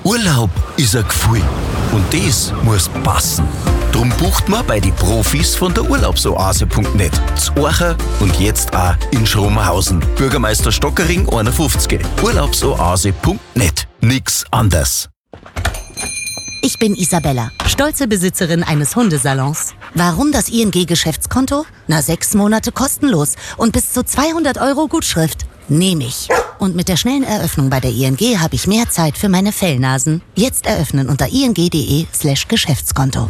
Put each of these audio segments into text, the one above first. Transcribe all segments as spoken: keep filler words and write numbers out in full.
Urlaub ist ein Gefühl und das muss passen. Drum bucht man bei den Profis von der Urlaubsoase punkt net. Z Orcha und jetzt auch in Schromenhausen. Bürgermeister Stockering einundfünfzig. Urlaubsoase punkt net. Nix anders. Ich bin Isabella, stolze Besitzerin eines Hundesalons. Warum das I N G-Geschäftskonto? Na, sechs Monate kostenlos und bis zu zweihundert Euro Gutschrift. Nehme ich. Und mit der schnellen Eröffnung bei der I N G habe ich mehr Zeit für meine Fellnasen. Jetzt eröffnen unter ing.de slash Geschäftskonto.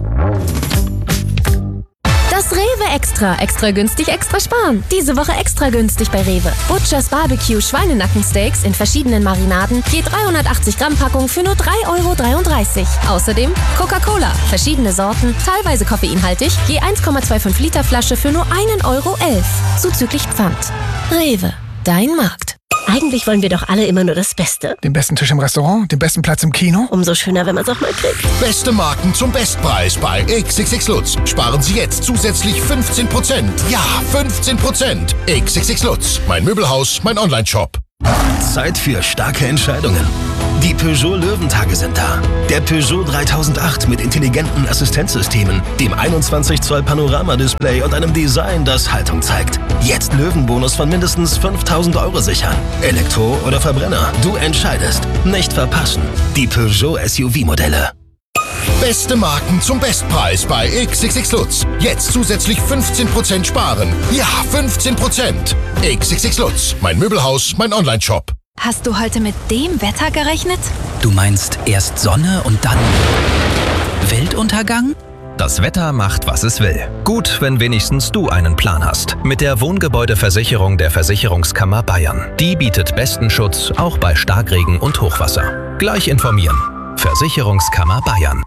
Das Rewe Extra. Extra günstig, extra sparen. Diese Woche extra günstig bei Rewe. Butchers Barbecue Schweinenackensteaks in verschiedenen Marinaden. Je dreihundertachtzig Gramm Packung für nur drei Euro dreiunddreißig. Außerdem Coca-Cola. Verschiedene Sorten, teilweise koffeinhaltig. Je eins Komma fünfundzwanzig Liter Flasche für nur ein Euro elf. Zuzüglich Pfand. Rewe. Dein Markt. Eigentlich wollen wir doch alle immer nur das Beste. Den besten Tisch im Restaurant, den besten Platz im Kino. Umso schöner, wenn man es auch mal kriegt. Beste Marken zum Bestpreis bei X X X Lutz. Sparen Sie jetzt zusätzlich fünfzehn Prozent. Ja, fünfzehn Prozent. X X X Lutz. Mein Möbelhaus, mein Online-Shop. Zeit für starke Entscheidungen. Die Peugeot Löwentage sind da. Der Peugeot dreitausendacht mit intelligenten Assistenzsystemen, dem einundzwanzig Zoll Panoramadisplay und einem Design, das Haltung zeigt. Jetzt Löwenbonus von mindestens fünftausend Euro sichern. Elektro oder Verbrenner, du entscheidest. Nicht verpassen. Die Peugeot S U V-Modelle. Beste Marken zum Bestpreis bei X X X Lutz. Jetzt zusätzlich fünfzehn Prozent sparen. Ja, fünfzehn Prozent. X X X Lutz. Mein Möbelhaus, mein Online-Shop. Hast du heute mit dem Wetter gerechnet? Du meinst erst Sonne und dann Weltuntergang? Das Wetter macht, was es will. Gut, wenn wenigstens du einen Plan hast. Mit der Wohngebäudeversicherung der Versicherungskammer Bayern. Die bietet besten Schutz, auch bei Starkregen und Hochwasser. Gleich informieren. Versicherungskammer Bayern.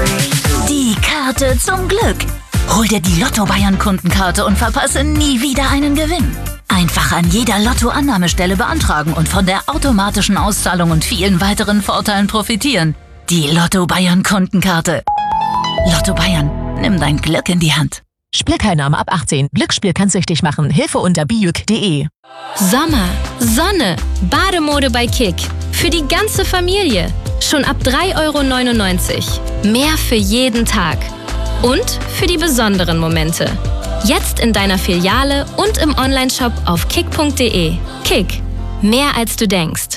Die Karte zum Glück. Hol dir die Lotto Bayern Kundenkarte und verpasse nie wieder einen Gewinn. Einfach an jeder Lotto-Annahmestelle beantragen und von der automatischen Auszahlung und vielen weiteren Vorteilen profitieren. Die Lotto Bayern Kundenkarte. Lotto Bayern, nimm dein Glück in die Hand. Spielteilnahme ab achtzehn. Glücksspiel kann süchtig machen. Hilfe unter bijuk punkt de. Sommer, Sonne, Bademode bei Kick. Für die ganze Familie. Schon ab drei Euro neunundneunzig. Mehr für jeden Tag. Und für die besonderen Momente. Jetzt in deiner Filiale und im Onlineshop auf kick punkt de. Kick. Mehr als du denkst.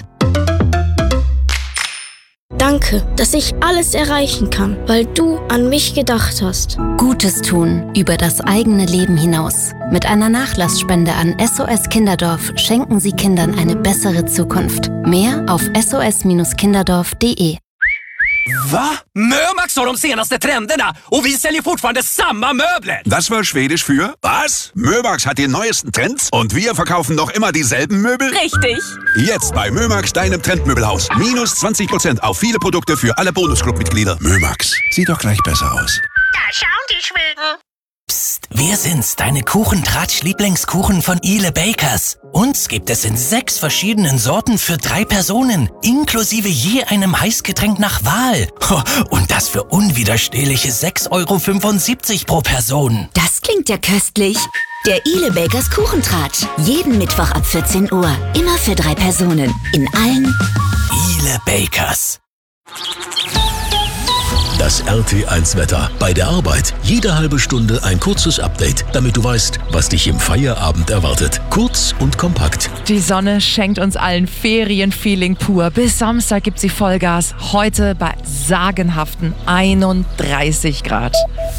Danke, dass ich alles erreichen kann, weil du an mich gedacht hast. Gutes tun über das eigene Leben hinaus. Mit einer Nachlassspende an S O S Kinderdorf schenken Sie Kindern eine bessere Zukunft. Mehr auf s o s kinderdorf punkt de. Va? Mömax har de senaste trenderna och vi säljer fortfarande samma möbler. Das war Schwedisch für was? Mömax hat die neuesten Trends und wir verkaufen noch immer dieselben Möbel? Richtig. Jetzt bei Mömax, deinem Trendmöbelhaus. Minus zwanzig Prozent auf viele Produkte für alle Bonusclub-Mitglieder. Mömax, sieht doch gleich besser aus. Da schauen die Schweden. Psst, wir sind's, deine Kuchentratsch-Lieblingskuchen von Ile Bakers. Uns gibt es in sechs verschiedenen Sorten für drei Personen, inklusive je einem Heißgetränk nach Wahl. Und das für unwiderstehliche sechs Euro fünfundsiebzig pro Person. Das klingt ja köstlich. Der Ile Bakers Kuchentratsch. Jeden Mittwoch ab vierzehn Uhr. Immer für drei Personen. In allen Ile Bakers. Das R T eins Wetter. Bei der Arbeit jede halbe Stunde ein kurzes Update, damit du weißt, was dich im Feierabend erwartet. Kurz und kompakt. Die Sonne schenkt uns allen Ferienfeeling pur. Bis Samstag gibt sie Vollgas. Heute bei sagenhaften einunddreißig Grad.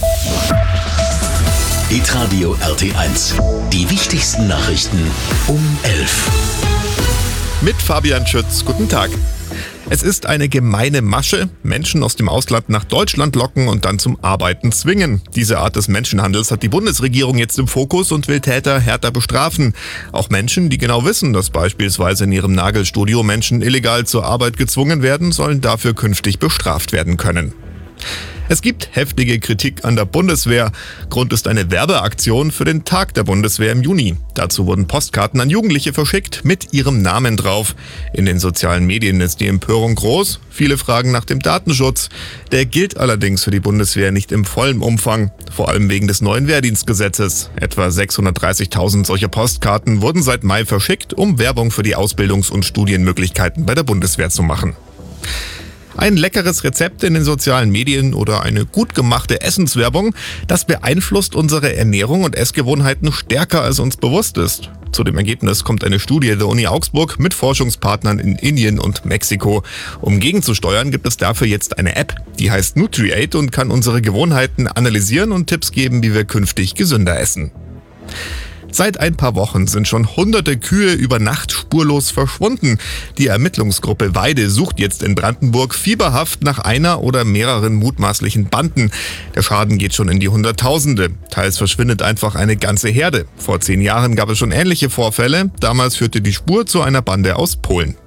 Hitradio R T eins. Die wichtigsten Nachrichten um elf. Mit Fabian Schütz. Guten Tag. Es ist eine gemeine Masche, Menschen aus dem Ausland nach Deutschland locken und dann zum Arbeiten zwingen. Diese Art des Menschenhandels hat die Bundesregierung jetzt im Fokus und will Täter härter bestrafen. Auch Menschen, die genau wissen, dass beispielsweise in ihrem Nagelstudio Menschen illegal zur Arbeit gezwungen werden, sollen dafür künftig bestraft werden können. Es gibt heftige Kritik an der Bundeswehr. Grund ist eine Werbeaktion für den Tag der Bundeswehr im Juni. Dazu wurden Postkarten an Jugendliche verschickt mit ihrem Namen drauf. In den sozialen Medien ist die Empörung groß. Viele fragen nach dem Datenschutz. Der gilt allerdings für die Bundeswehr nicht im vollen Umfang, vor allem wegen des neuen Wehrdienstgesetzes. Etwa sechshundertdreißigtausend solcher Postkarten wurden seit Mai verschickt, um Werbung für die Ausbildungs- und Studienmöglichkeiten bei der Bundeswehr zu machen. Ein leckeres Rezept in den sozialen Medien oder eine gut gemachte Essenswerbung, das beeinflusst unsere Ernährung und Essgewohnheiten stärker, als uns bewusst ist. Zu dem Ergebnis kommt eine Studie der Uni Augsburg mit Forschungspartnern in Indien und Mexiko. Um gegenzusteuern, gibt es dafür jetzt eine App, die heißt Nutriate und kann unsere Gewohnheiten analysieren und Tipps geben, wie wir künftig gesünder essen. Seit ein paar Wochen sind schon hunderte Kühe über Nacht spurlos verschwunden. Die Ermittlungsgruppe Weide sucht jetzt in Brandenburg fieberhaft nach einer oder mehreren mutmaßlichen Banden. Der Schaden geht schon in die Hunderttausende. Teils verschwindet einfach eine ganze Herde. Vor zehn Jahren gab es schon ähnliche Vorfälle. Damals führte die Spur zu einer Bande aus Polen.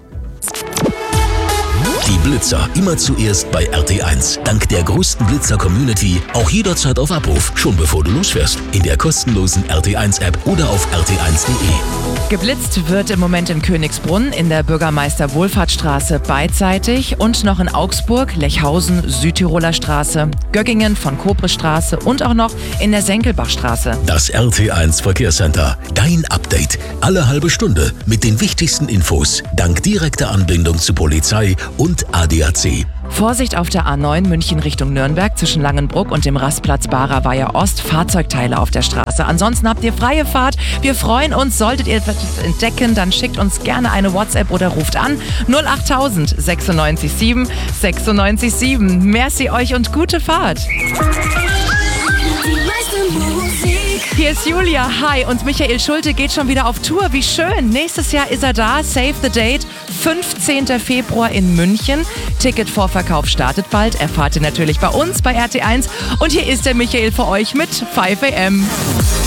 Die Blitzer immer zuerst bei R T eins. Dank der größten Blitzer-Community auch jederzeit auf Abruf, schon bevor du losfährst. In der kostenlosen R T eins App oder auf r t eins punkt d e. Geblitzt wird im Moment in Königsbrunn, in der Bürgermeister-Wohlfahrtsstraße beidseitig und noch in Augsburg, Lechhausen, Südtiroler Straße, Göggingen von Kobre-Straße und auch noch in der Senkelbachstraße. Das R T eins Verkehrscenter. Dein Update. Alle halbe Stunde mit den wichtigsten Infos. Dank direkter Anbindung zu Polizei und A D A C. Vorsicht auf der A neun München Richtung Nürnberg zwischen Langenbruck und dem Rastplatz Barer Weiher Ost. Fahrzeugteile auf der Straße. Ansonsten habt ihr freie Fahrt. Wir freuen uns. Solltet ihr etwas entdecken, dann schickt uns gerne eine WhatsApp oder ruft an null achttausend sechsundneunzig sieben sechsundneunzig sieben. Merci euch und gute Fahrt. Hier ist Julia, hi, und Michael Schulte geht schon wieder auf Tour. Wie schön. Nächstes Jahr ist er da. Save the date. fünfzehnten Februar in München. Ticketvorverkauf startet bald. Erfahrt ihr natürlich bei uns bei R T eins. Und hier ist der Michael für euch mit five a m.